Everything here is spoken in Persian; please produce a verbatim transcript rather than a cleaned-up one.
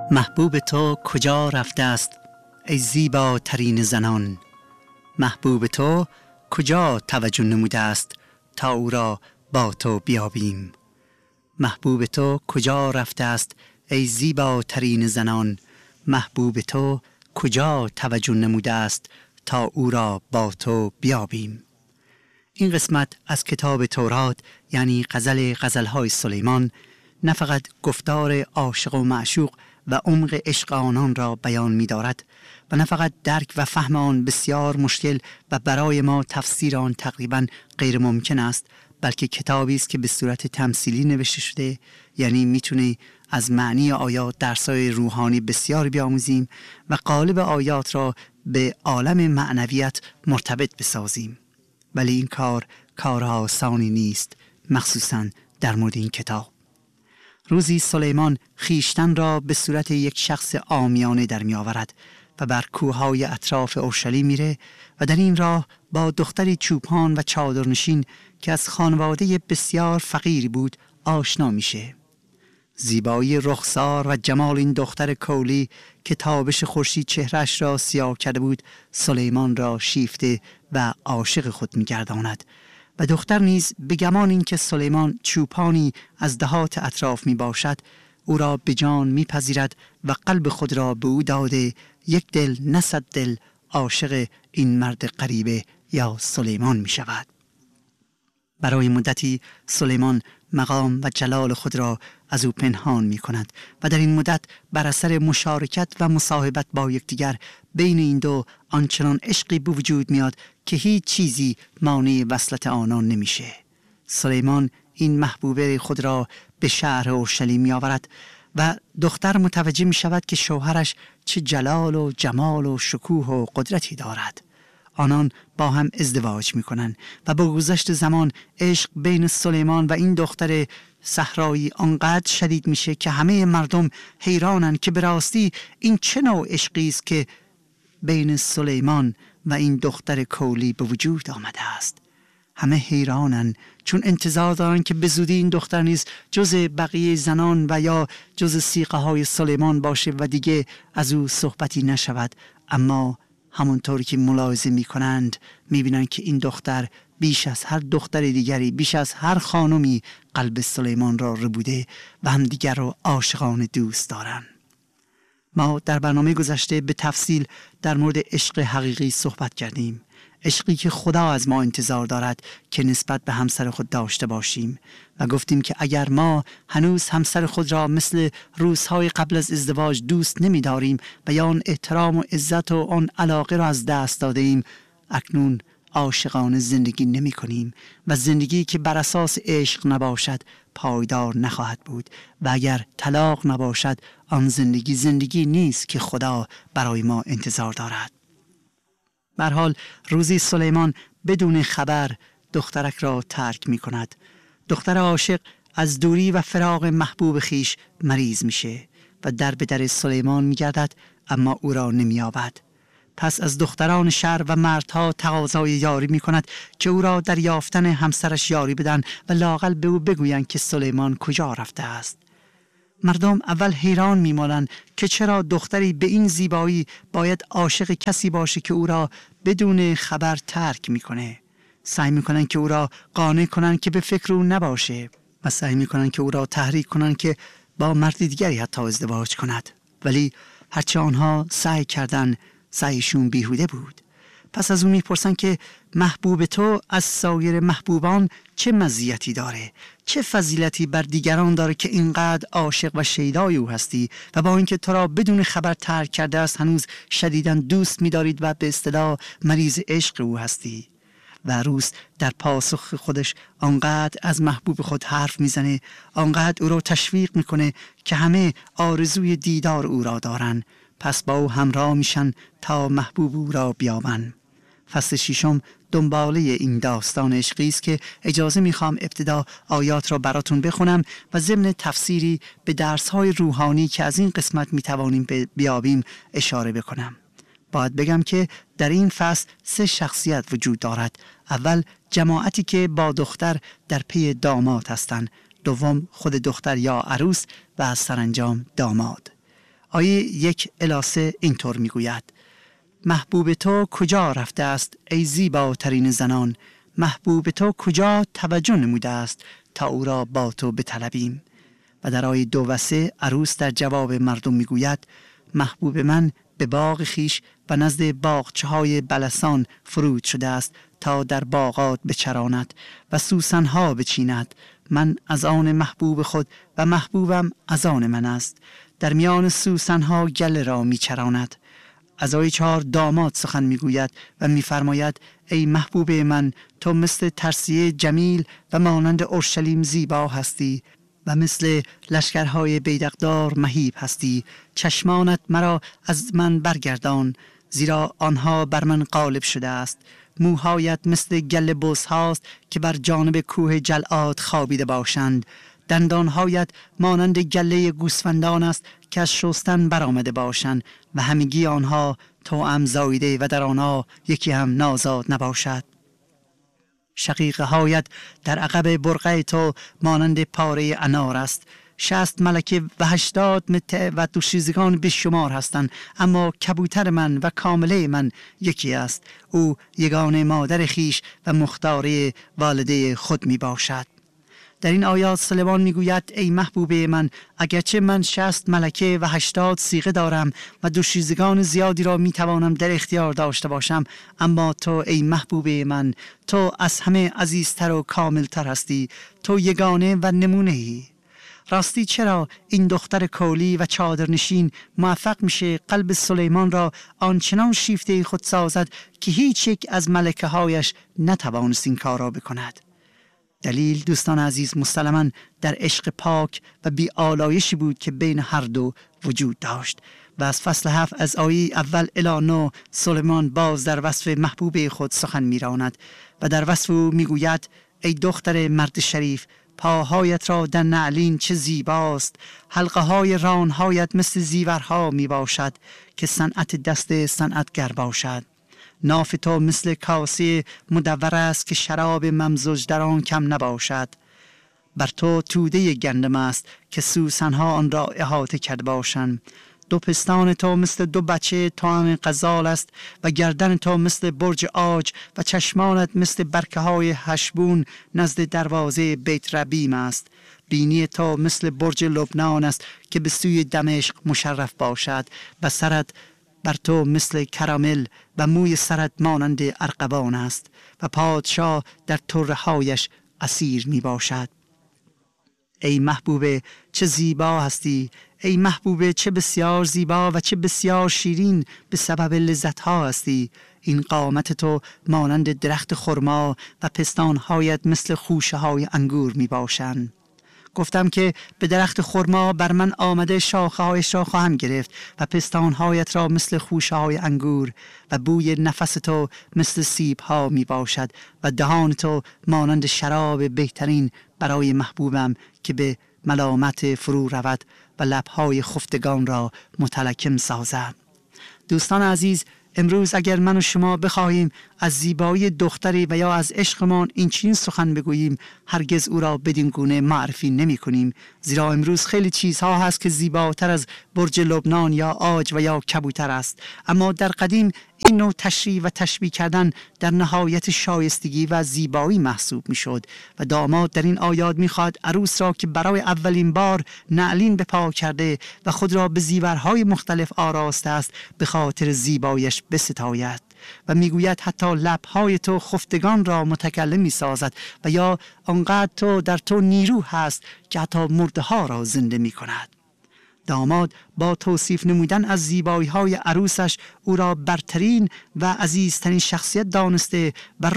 محبوب تو کجا رفته است ای زیباترین زنان؟ محبوب تو کجا توجه نموده است تا او را با تو بیابیم؟ محبوب تو کجا رفته است ای زیباترین زنان؟ محبوب تو کجا توجه نموده است تا او را با تو بیابیم؟ این قسمت از کتاب تورات، یعنی غزل غزل‌های سلیمان، نه فقط گفتار عاشق و معشوق و عمق عشق آنان را بیان می دارد و نه فقط درک و فهم آن بسیار مشکل و برای ما تفسیر آن تقریبا غیر ممکن است، بلکه کتابی است که به صورت تمثیلی نوشته شده، یعنی میتونه از معنی آیات درس‌های روحانی بسیار بیاموزیم و قالب آیات را به عالم معنویت مرتبط بسازیم. ولی این کار کار آسانی نیست، مخصوصاً در مورد این کتاب. روزی سلیمان خیشتن را به صورت یک شخص عامیانه در می آورد و بر کوههای اطراف اورشلیم میره و در این راه با دختری چوپان و چادرنشین که از خانواده بسیار فقیری بود آشنا میشه. زیبایی رخسار و جمال این دختر کولی که تابش خورشید چهرش را سیاه کرده بود سلیمان را شیفته و عاشق خود می‌گرداند و دختر نیز به گمان این که سلیمان چوپانی از دهات اطراف می باشد او را به جان می پذیرد و قلب خود را به او داده یک دل نه صد دل عاشق این مرد غریبه یا سلیمان می شود. برای مدتی سلیمان مقام و جلال خود را از او پنهان می کند و در این مدت بر اثر مشارکت و مصاحبت با یکدیگر بین این دو آنچنان عشقی به وجود میاد که هیچ چیزی مانع وصلت آنان نمیشه. سلیمان این محبوبه خود را به شهر اورشلیم می آورد و دختر متوجه می شود که شوهرش چه جلال و جمال و شکوه و قدرتی دارد. آنان با هم ازدواج می کنند و با گذشت زمان عشق بین سلیمان و این دختر صحرایی آنقدر شدید میشه که همه مردم حیرانن که به راستی این چه نوع عشقی است که بین سلیمان و این دختر کولی به وجود آمده است. همه حیرانن چون انتظار دارن که به زودی این دختر نیز جز بقیه زنان و یا جز صیقه های سلیمان باشه و دیگه از او صحبتی نشود، اما همونطوری که ملاحظه می کنند می بینند که این دختر بیش از هر دختر دیگری، بیش از هر خانمی قلب سلیمان را ربوده و هم دیگر را عاشقانه دوست دارند. ما در برنامه گذشته به تفصیل در مورد عشق حقیقی صحبت کردیم، عشقی که خدا از ما انتظار دارد که نسبت به همسر خود داشته باشیم و گفتیم که اگر ما هنوز همسر خود را مثل روزهای قبل از ازدواج دوست نمی داریم و یا آن احترام و عزت و آن علاقه را از دست داده ایم، اکنون عاشقانه زندگی نمی کنیم و زندگی که بر اساس عشق نباشد پایدار نخواهد بود و اگر طلاق نباشد آن زندگی زندگی نیست که خدا برای ما انتظار دارد. به هر حال روزی سلیمان بدون خبر دخترک را ترک می کند. دختر عاشق از دوری و فراق محبوب خیش مریض میشه و در به در سلیمان می گردد اما او را نمی یابد. پس از دختران شهر و مردها تقاضای یاری می کند که او را در یافتن همسرش یاری بدن و لااقل به او بگویند که سلیمان کجا رفته است. مردم اول حیران میمانند که چرا دختری به این زیبایی باید عاشق کسی باشه که او را بدون خبر ترک میکنه. سعی میکنن که او را قانع کنن که به فکر او نباشه و سعی میکنن که او را تحریک کنن که با مرد دیگری حتی ازدواج کند، ولی هرچه آنها سعی کردن سعیشون بیهوده بود. پس از اون میپرسن که محبوب تو از سایر محبوبان چه مزیتی داره، چه فضیلتی بر دیگران داره که اینقدر عاشق و شیدای او هستی و با اینکه تو را بدون خبر ترک کرده است هنوز شدیداً دوست می‌دارید و به اصطلاح مریض عشق او هستی. و روز در پاسخ خودش آنقدر از محبوب خود حرف میزنه، آنقدر او را تشویق میکنه که همه آرزوی دیدار او را دارن، پس با او همراه میشن تا محبوب او را بیابن. فصل ششم دنباله این داستان عشقی است که اجازه میخوام ابتدا آیات را براتون بخونم و ضمن تفسیری به درس‌های روحانی که از این قسمت میتوانیم بیابیم اشاره بکنم. باید بگم که در این فصل سه شخصیت وجود دارد. اول جماعتی که با دختر در پی داماد هستند، دوم خود دختر یا عروس و سرانجام داماد. آیه یک الی سه اینطور میگوید: محبوب تو کجا رفته است ای زیباترین زنان، محبوب تو کجا توجه نموده است تا او را با تو بطلبیم. و در آیه دو و سه عروس در جواب مردم میگوید: محبوب من به باغ خیش و نزد باغچه های بلسان فرود شده است تا در باغات بچراند و سوسنها بچیند. من از آن محبوب خود و محبوبم از آن من است. در میان سوسنها گله را میچراند. از آیه چهار داماد سخن میگوید و میفرماید: ای محبوب من، تو مثل ترسیه جمیل و مانند اورشلیم زیبا هستی و مثل لشکرهای بیدقدار مهیب هستی. چشمانت مرا از من برگردان، زیرا آنها بر من غالب شده است. موهایت مثل گل بز هاست که بر جانب کوه جلعاد خوابیده باشند. دندانهایت مانند گله گوسفندان است که از شستن برآمده باشند و همگی آنها توأم زاییده و در آنها یکی هم نازاد نباشد. شقیقه هایت در عقب برقع تو مانند پاره انار است. شصت ملکه و هشتاد متع و دوشیزگان بیشمار هستند، اما کبوتر من و کامله من یکی است. او یگانه مادر خیش و مختاره والده خود می باشد. در این آیات سلیمان میگوید: ای محبوب من، اگرچه من شصت ملکه و هشتاد صیغه دارم و دوشیزگان زیادی را میتوانم در اختیار داشته باشم، اما تو ای محبوب من، تو از همه عزیزتر و کاملتر هستی. تو یگانه و نمونه ای. راستی چرا این دختر کولی و چادرنشین موفق میشه قلب سلیمان را آنچنان شیفته خود سازد که هیچ یک از ملکه هایش نتوانست این کار را بکند؟ دلیل دوستان عزیز مسلماً در عشق پاک و بی آلایشی بود که بین هر دو وجود داشت. و از فصل هفت از آیه اول الی نه سلیمان باز در وصف محبوب خود سخن میراند و در وصف او میگوید: ای دختر مرد شریف، پاهایت را در نعلین چه زیباست، حلقه های رانهایت مثل زیورها می باشد که صنعت دست صنعتگر باشد. ناف تو مثل کاسه مدور است که شراب ممزوج در آن کم نباشد. بر تو توده گندم است که سوسنها آن را احاطه کرده باشند. دو پستان تو مثل دو بچه توأم غزال است و گردن تو مثل برج عاج و چشمانت مثل برکه های هشبون نزد دروازه بیت ربیم است. بینی تو مثل برج لبنان است که به سوی دمشق مشرف باشد و سرت بر تو مثل کرامل و موی سرت مانند ارغوان است و پادشاه در طره هایش اسیر می باشد. ای محبوبه چه زیبا هستی، ای محبوبه چه بسیار زیبا و چه بسیار شیرین به سبب لذت ها هستی. این قامت تو مانند درخت خرما و پستانهایت مثل خوشه های انگور می باشند. گفتم که به درخت خرما بر من آمده شاخه هایش را خواهم گرفت و پستانهایت را مثل خوشه های انگور و بوی نفس تو مثل سیب ها می باشد و دهان تو مانند شراب بهترین برای محبوبم که به ملامت فرو رود و لبهای خفتگان را متلکم سازد. دوستان عزیز، امروز اگر من و شما بخواهیم از زیبایی دختری و یا از عشقمان این چنین سخن بگوییم، هرگز او را بدین گونه معرفی نمی کنیم، زیرا امروز خیلی چیزها هست که زیباتر از برج لبنان یا عاج و یا کبوتر است. اما در قدیم این نوع تشریح و تشبیه کردن در نهایت شایستگی و زیبایی محسوب می شد و داماد در این آیات می خواد عروس را که برای اولین بار نعلین به پا کرده و خود را به زیورهای مختلف آراسته است به خاطر زیبایش بستاید و میگوید حتی لبهای تو خفتگان را متکلم می سازد و یا آنقدر تو در تو نیرو هست که حتی مرده ها را زنده می کند. داماد با توصیف نمودن از زیبایی های عروسش او را برترین و عزیزترین شخصیت دانسته و